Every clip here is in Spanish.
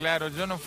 Claro, yo no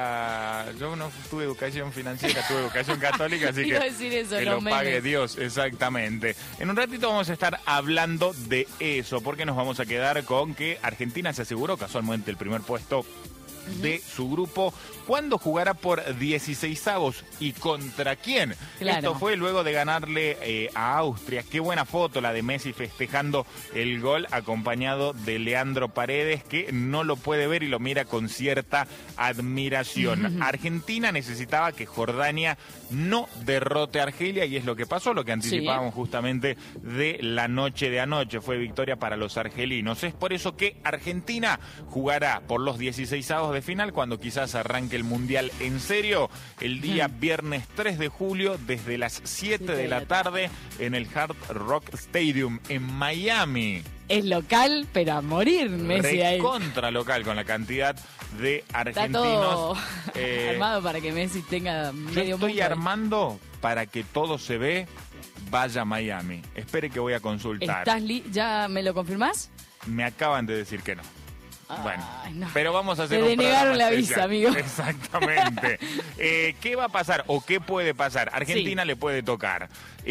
tuve educación financiera, tuve educación católica, así Iba que a decir eso, que los lo pague memes. Dios, exactamente. En un ratito vamos a estar hablando de eso, porque nos vamos a quedar con que Argentina se aseguró casualmente el primer puesto de su grupo. ¿Cuándo jugará por 16avos y contra quién? Claro. Esto fue luego de ganarle a Austria. Qué buena foto la de Messi festejando el gol acompañado de Leandro Paredes, que no lo puede ver y lo mira con cierta admiración. Argentina necesitaba que Jordania no derrote a Argelia y es lo que pasó, lo que anticipábamos justamente de la noche de anoche. Fue victoria para los argelinos. Es por eso que Argentina jugará por los 16avos de final cuando quizás arranque el Mundial en serio el día viernes 3 de julio desde las 7 de la tarde en el Hard Rock Stadium en Miami. Es local, pero a morir Messi ahí. Contra local con la cantidad de Está argentinos. todo armado para que Messi tenga Yo medio estoy mundo. armando para que todo se ve, vaya a Miami. Espere que voy a consultar. ¿Ya me lo confirmás? Me acaban de decir que no. Bueno, no. pero vamos a hacer Te un denegaron programa la visa, especial. amigo. Exactamente. ¿Qué va a pasar o qué puede pasar? Argentina le puede tocar.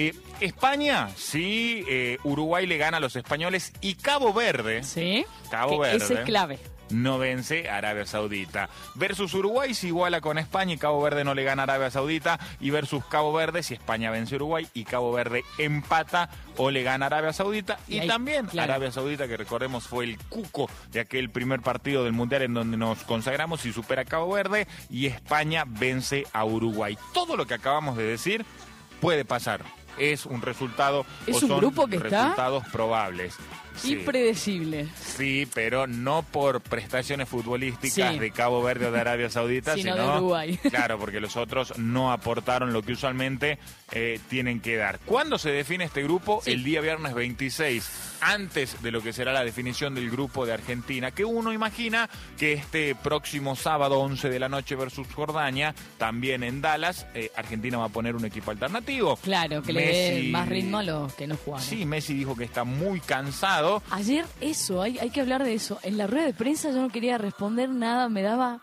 España, sí. Uruguay le gana a los españoles. Y Cabo Verde. Sí. Cabo Que Verde. ese es clave. No vence a Arabia Saudita. Versus Uruguay se iguala con España y Cabo Verde no le gana a Arabia Saudita. Y versus Cabo Verde si España vence a Uruguay y Cabo Verde empata o le gana a Arabia Saudita. Y ahí, también claro. Arabia Saudita, que recordemos fue el cuco de aquel primer partido del Mundial en donde nos consagramos y supera a Cabo Verde. Y España vence a Uruguay. Todo lo que acabamos de decir puede pasar. Es un resultado ¿Es o un son grupo que está? resultados probables. Sí. Impredecible. Sí, pero no por prestaciones futbolísticas de Cabo Verde o de Arabia Saudita, sino de Uruguay. Claro, porque los otros no aportaron lo que usualmente tienen que dar. ¿Cuándo se define este grupo? El día viernes 26, antes de lo que será la definición del grupo de Argentina, que uno imagina que este próximo sábado 11 de la noche versus Jordania, también en Dallas, Argentina va a poner un equipo alternativo. Claro, que le dé más ritmo a los que no juegan. Sí, Messi dijo que está muy cansado. Ayer hay que hablar de eso. En la rueda de prensa yo no quería responder nada, me daba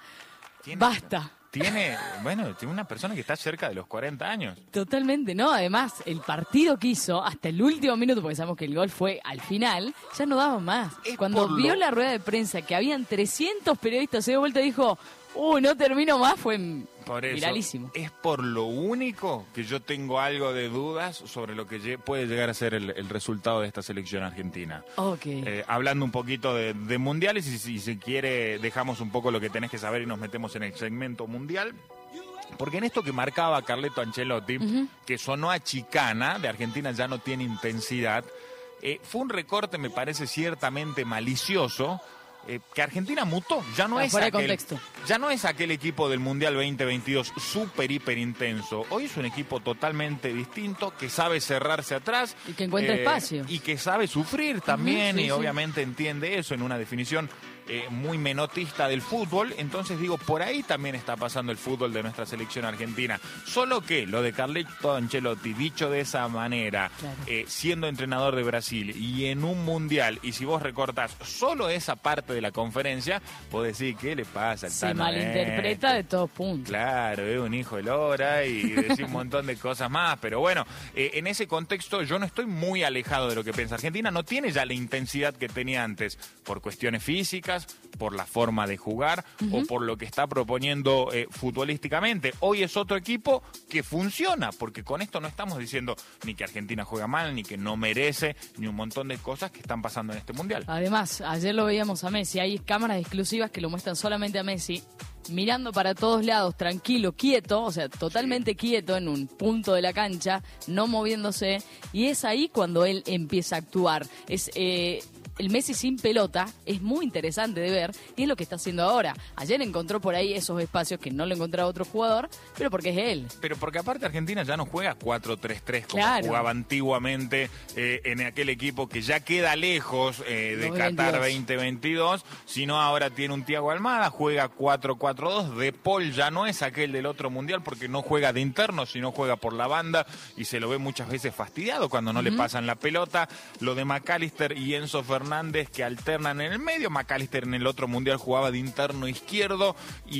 basta. Tiene una persona que está cerca de los 40 años. Totalmente, ¿no? Además, el partido que hizo hasta el último minuto, porque sabemos que el gol fue al final, ya no daba más. Cuando vio la rueda de prensa que habían 300 periodistas, se dio vuelta y dijo, no termino más, fue por eso, viralísimo. Es por lo único que yo tengo algo de dudas sobre lo que puede llegar a ser el resultado de esta selección argentina. Hablando un poquito de mundiales y si se quiere dejamos un poco lo que tenés que saber y nos metemos en el segmento mundial. Porque en esto que marcaba Carleto Ancelotti, que sonó a chicana, de Argentina ya no tiene intensidad, fue un recorte, me parece, ciertamente malicioso, que Argentina mutó, ya no es aquel equipo del Mundial 2022 súper, hiper intenso. Hoy es un equipo totalmente distinto, que sabe cerrarse atrás. Y que encuentra espacio. Y que sabe sufrir también, sí, obviamente entiende eso en una definición muy menotista del fútbol. Entonces digo, por ahí también está pasando el fútbol de nuestra selección argentina. Solo que lo de Carleto Ancelotti, dicho de esa manera, siendo entrenador de Brasil y en un mundial, y si vos recortás solo esa parte de la conferencia, vos decís, ¿qué le pasa al Tano? Se malinterpreta de todos puntos. Claro, es un hijo de Lora y decís un montón de cosas más, pero bueno, en ese contexto yo no estoy muy alejado de lo que piensa Argentina. No tiene ya la intensidad que tenía antes, por cuestiones físicas, por la forma de jugar o por lo que está proponiendo futbolísticamente. Hoy es otro equipo que funciona, porque con esto no estamos diciendo ni que Argentina juega mal, ni que no merece, ni un montón de cosas que están pasando en este Mundial. Además, ayer lo veíamos a Messi, hay cámaras exclusivas que lo muestran solamente a Messi, mirando para todos lados, tranquilo, quieto, o sea, totalmente quieto en un punto de la cancha, no moviéndose, y es ahí cuando él empieza a actuar. El Messi sin pelota es muy interesante de ver y es lo que está haciendo ahora. Ayer encontró por ahí esos espacios que no lo encontraba otro jugador, pero porque es él. Pero porque aparte Argentina ya no juega 4-3-3 como jugaba antiguamente en aquel equipo que ya queda lejos de Qatar 2022, sino ahora tiene un Thiago Almada, juega 4-4-2, De Paul ya no es aquel del otro mundial porque no juega de interno, sino juega por la banda y se lo ve muchas veces fastidiado cuando no le pasan la pelota. Lo de McAllister y Enzo Fernández Fernández que alternan en el medio. McAllister en el otro mundial jugaba de interno izquierdo.